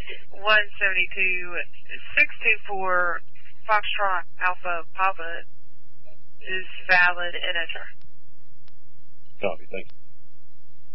172, 624 Foxtrot Alpha Papa is valid and enter. Copy, thank you.